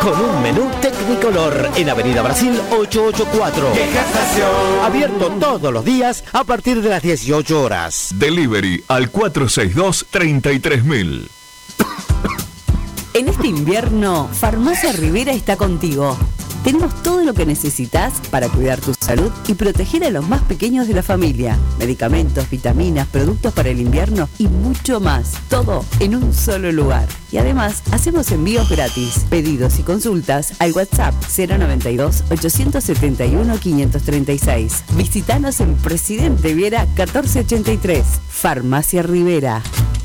con un menú Tecnicolor en Avenida Brasil 884. Abierto todos los días a partir de las 18 horas. Delivery al 462-33000. En este invierno, Farmacia Rivera está contigo. Tenemos todo lo que necesitas para cuidar tu salud y proteger a los más pequeños de la familia. Medicamentos, vitaminas, productos para el invierno y mucho más. Todo en un solo lugar. Y además, hacemos envíos gratis. Pedidos y consultas al WhatsApp 092-871-536. Visítanos en Presidente Viera 1483. Farmacia Rivera.